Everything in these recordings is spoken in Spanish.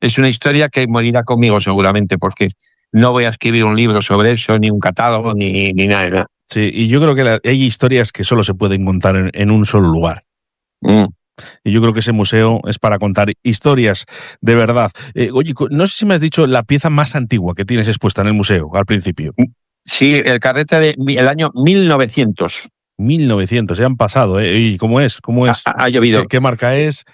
es una historia que morirá conmigo seguramente, porque no voy a escribir un libro sobre eso, ni un catálogo, ni nada de nada. Sí, y yo creo que hay historias que solo se pueden contar en un solo lugar. Y yo creo que ese museo es para contar historias de verdad. Oye, no sé si me has dicho la pieza más antigua que tienes expuesta en el museo al principio. Sí, el carrete del año 1900. 1900, ya han pasado, ¿eh? ¿Y cómo es? ¿Cómo es? Ha llovido. ¿Qué marca es?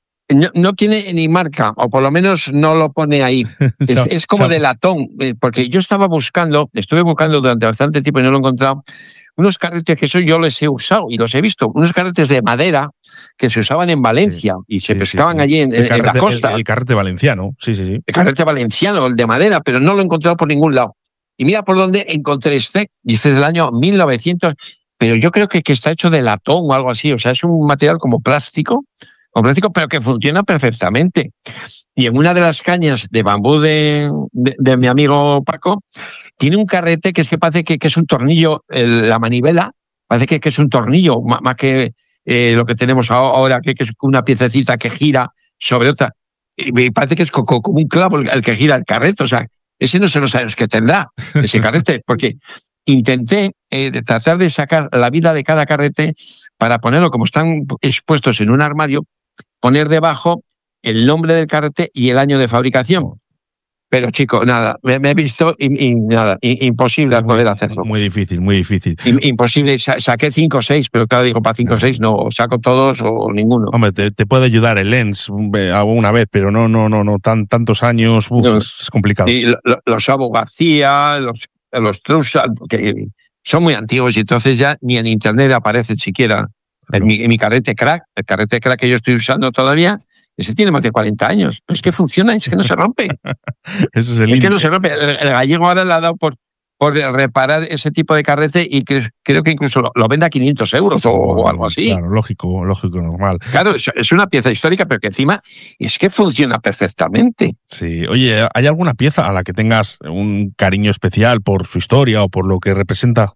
No tiene ni marca, o por lo menos no lo pone ahí. Es como de latón, porque yo estuve buscando durante bastante tiempo y no lo he encontrado, unos carretes que yo les he usado y los he visto, unos carretes de madera que se usaban en Valencia y se pescaban allí en la costa. El carrete valenciano, sí. El carrete valenciano, el de madera, pero no lo he encontrado por ningún lado. Y mira por dónde encontré y este es del año 1900, pero yo creo que está hecho de latón o algo así, o sea, es un material como plástico, pero que funciona perfectamente. Y en una de las cañas de bambú de mi amigo Paco, tiene un carrete que es que parece que es un tornillo, la manivela, parece que es un tornillo, más que lo que tenemos ahora, que es una piececita que gira sobre otra. Y me parece que es como un clavo el que gira el carrete, o sea, ese no sé los años que tendrá, ese carrete, porque intenté tratar de sacar la vida de cada carrete para ponerlo, como están expuestos en un armario, poner debajo el nombre del carrete y el año de fabricación. Pero, chico, nada, me he visto y nada, imposible poder hacerlo. Muy difícil, muy difícil. Imposible, saqué 5 o 6, pero claro, digo, para 5 o 6 no, saco todos o ninguno. Hombre, te puede ayudar el lens alguna vez, pero no, tantos años, es complicado. Y los Abo García, los Trusa, que son muy antiguos y entonces ya ni en internet aparecen siquiera. Mi carrete crack, el carrete crack que yo estoy usando todavía, ese tiene más de 40 años, pero es que funciona, es que no se rompe. Eso es que no se rompe. El gallego ahora le ha dado por reparar ese tipo de carrete y creo que incluso lo vende a 500 euros o algo así. Claro, lógico, normal. Claro, es una pieza histórica, pero que encima es que funciona perfectamente. Sí. Oye, ¿hay alguna pieza a la que tengas un cariño especial por su historia o por lo que representa?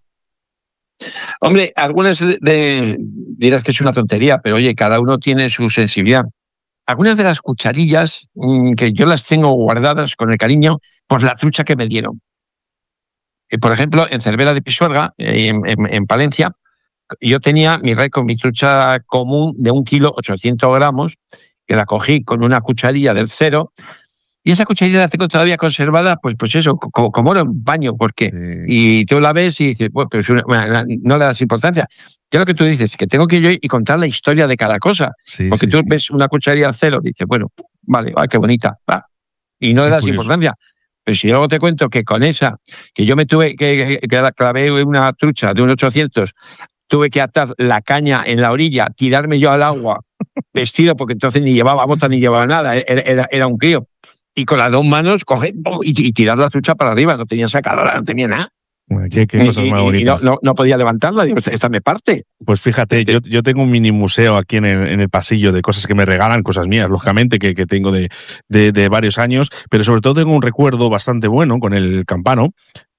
Hombre, algunas dirás que es una tontería, pero oye, cada uno tiene su sensibilidad. Algunas de las cucharillas que yo las tengo guardadas con el cariño por la trucha que me dieron. Por ejemplo, en Cervera de Pisuerga, en Palencia, yo tenía mi trucha común de 1 kilo 800 gramos, que la cogí con una cucharilla del cero, y esa cucharilla la tengo todavía conservada, pues eso, como oro en baño, porque y tú la ves y dices, bueno, pero no le das importancia. Yo lo que tú dices, que tengo que ir yo y contar la historia de cada cosa, porque tú ves una cucharilla al cero y dices, bueno, vale, qué bonita, va, y no le das importancia. Pero si luego te cuento que con esa, que yo me tuve que clavé una trucha de un 800, tuve que atar la caña en la orilla, tirarme yo al agua, vestido, porque entonces ni llevaba bota ni llevaba nada, era un crío. Y con las 2 manos coger y tirar la trucha para arriba, no tenía sacadora, no tenía nada. Qué cosas más bonitas. Y no podía levantarla, digo, esta me parte. Pues fíjate, yo tengo un mini museo aquí en el pasillo de cosas que me regalan, cosas mías, lógicamente, que tengo de varios años, pero sobre todo tengo un recuerdo bastante bueno con el campano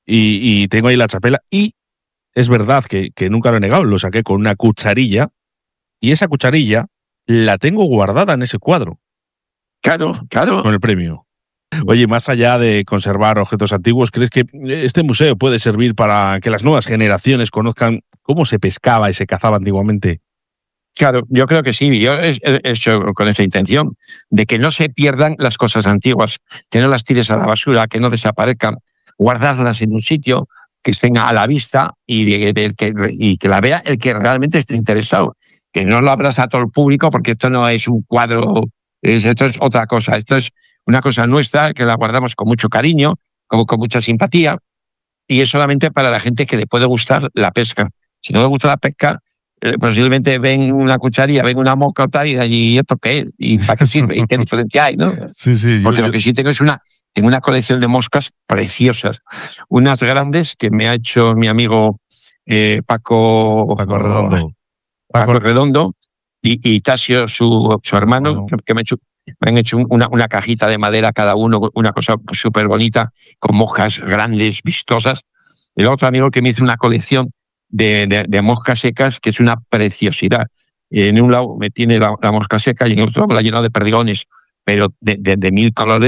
y tengo ahí la chapela y es verdad que nunca lo he negado, lo saqué con una cucharilla y esa cucharilla la tengo guardada en ese cuadro. Claro. Con el premio. Oye, más allá de conservar objetos antiguos, ¿crees que este museo puede servir para que las nuevas generaciones conozcan cómo se pescaba y se cazaba antiguamente? Claro, yo creo que sí. Yo he hecho con esa intención de que no se pierdan las cosas antiguas, que no las tires a la basura, que no desaparezcan, guardarlas en un sitio que estén a la vista y que la vea el que realmente esté interesado. Que no lo abras a todo el público, porque esto no es un cuadro, esto es otra cosa. Esto es una cosa nuestra que la guardamos con mucho cariño, con mucha simpatía, y es solamente para la gente que le puede gustar la pesca. Si no le gusta la pesca, posiblemente ven una cucharilla, ven una mosca o tal, y de allí, ¿esto qué es? ¿Y para qué sirve? ¿Y qué diferencia hay? ¿No? Sí. Porque lo que sí tengo es tengo una colección de moscas preciosas. Unas grandes que me ha hecho mi amigo Paco Redondo y Tasio, su hermano, que me han hecho una cajita de madera cada uno, una cosa súper bonita, con moscas grandes, vistosas. El otro amigo que me hizo una colección de moscas secas, que es una preciosidad. En un lado me tiene la mosca seca y en otro la ha llenado de perdigones, pero de 1000 colores.